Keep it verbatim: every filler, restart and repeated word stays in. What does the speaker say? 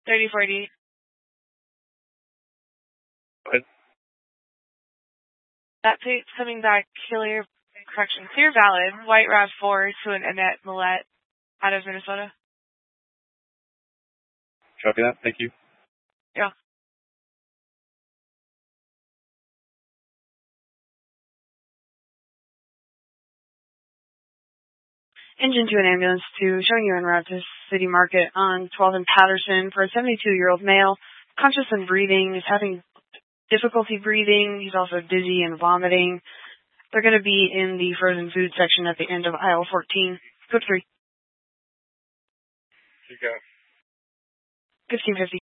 thirty forty. What? That plate's coming back clear, correction, clear valid. White RAV four to an Annette Millette out of Minnesota. Copy that. Thank you. Yeah. Engine to an ambulance two, showing you en route to City Market on twelfth and Patterson for a seventy-two-year-old male, conscious and breathing, is having difficulty breathing. He's also dizzy and vomiting. They're going to be in the frozen food section at the end of aisle fourteen. Code three. You go. fifteen fifty.